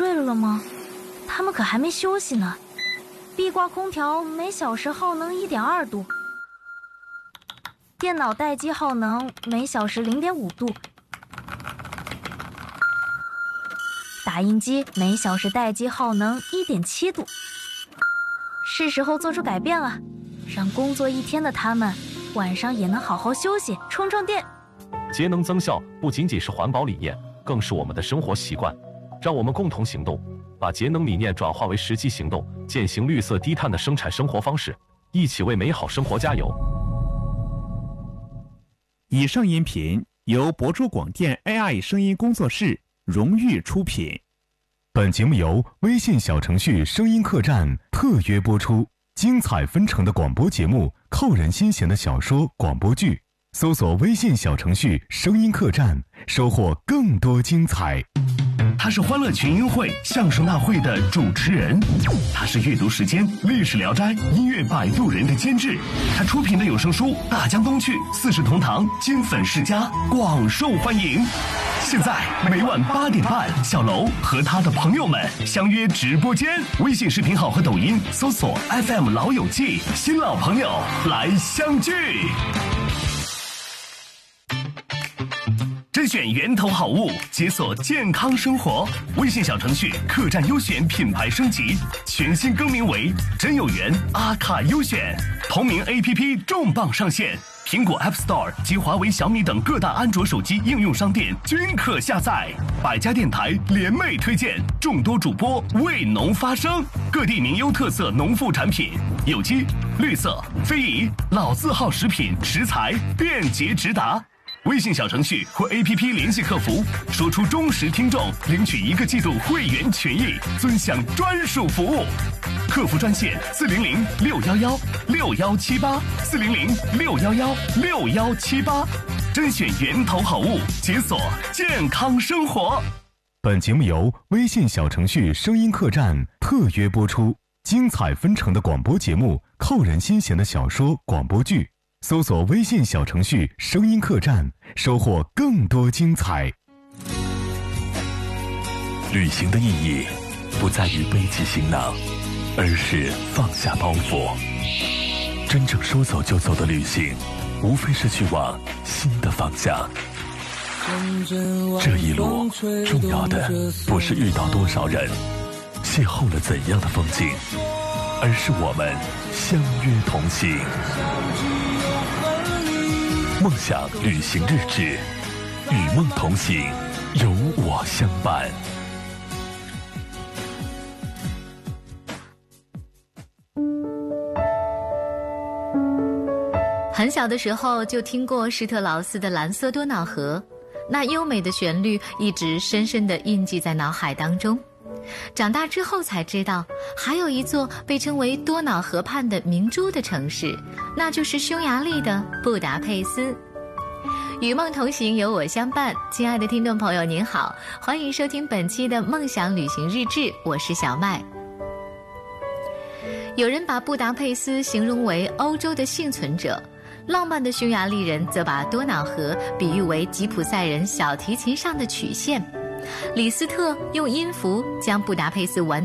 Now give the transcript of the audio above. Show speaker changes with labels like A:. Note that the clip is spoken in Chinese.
A: 睡了吗？他们可还没休息呢。壁挂空调每小时耗能 1.2 度，电脑待机耗能每小时 0.5 度，打印机每小时待机耗能 1.7 度。是时候做出改变了，让工作一天的他们晚上也能好好休息，充充电。
B: 节能增效不仅仅是环保理念，更是我们的生活习惯。让我们共同行动，把节能理念转化为实际行动，践行绿色低碳的生产生活方式，一起为美好生活加油。
C: 以上音频由博珠广电 AI 声音工作室荣誉出品。
D: 本节目由微信小程序声音客栈特约播出，精彩纷呈的广播节目，扣人心弦的小说广播剧，搜索微信小程序声音客栈，收获更多精彩。
E: 他是欢乐群英会相声大会的主持人，他是阅读时间历史聊斋音乐摆渡人的监制，他出品的有声书《大江东去》四世同堂金粉世家广受欢迎。现在每晚8点半，小楼和他的朋友们相约直播间，微信视频号和抖音搜索 FM 老友记，新老朋友来相聚。甄选源头好物，解锁健康生活。微信小程序客栈优选品牌升级，全新更名为真有缘阿卡优选。同名 APP 重磅上线，苹果 App Store 及华为、小米等各大安卓手机应用商店均可下载。百家电台联袂推荐，众多主播为农发声，各地名优特色农副产品，有机、绿色、非遗、老字号食品食材便捷直达。微信小程序或 APP 联系客服，说出忠实听众，领取1个季度会员权益，尊享专属服务。客服专线400-611-6178，400-611-6178，甄选源头好物，解锁健康生活。
D: 本节目由微信小程序声音客栈特约播出，精彩纷呈的广播节目，扣人心弦的小说广播剧，搜索微信小程序声音客栈，收获更多精彩。
F: 旅行的意义不在于背起行囊，而是放下包袱。真正说走就走的旅行，无非是去往新的方向。这一路重要的不是遇到多少人，邂逅了怎样的风景，而是我们相约同行。梦想旅行日志，与梦同行，有我相伴。
G: 很小的时候就听过施特劳斯的蓝色多瑙河，那优美的旋律一直深深地印记在脑海当中。长大之后才知道，还有一座被称为多瑙河畔的明珠的城市，那就是匈牙利的布达佩斯。与梦同行，有我相伴。亲爱的听众朋友您好，欢迎收听本期的梦想旅行日志，我是小麦。有人把布达佩斯形容为欧洲的幸存者，浪漫的匈牙利人则把多瑙河比喻为吉普赛人小提琴上的曲线。李斯特用音符将布达佩斯完